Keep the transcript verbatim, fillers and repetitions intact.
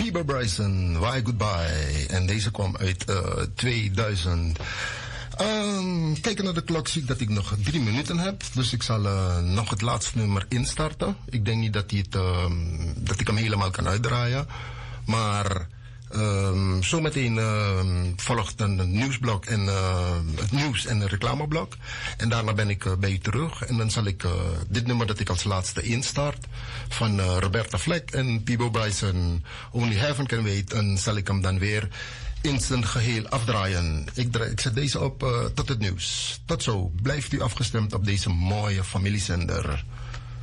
Peabo Bryson, Why Goodbye. En deze kwam uit uh, tweeduizend. Um, kijken naar de klok zie ik dat ik nog drie minuten heb. Dus ik zal uh, nog het laatste nummer instarten. Ik denk niet dat, hij het, uh, dat ik hem helemaal kan uitdraaien. Maar um, zometeen uh, volgt een nieuwsblok en uh, het nieuws en een reclameblok. En daarna ben ik uh, bij u terug. En dan zal ik uh, dit nummer dat ik als laatste instart van uh, Roberta Fleck en Peabo Bryson, Only Heaven Can Wait. En zal ik hem dan weer in zijn geheel afdraaien. Ik, draai, ik zet deze op uh, tot het nieuws. Tot zo. Blijft u afgestemd op deze mooie familiezender.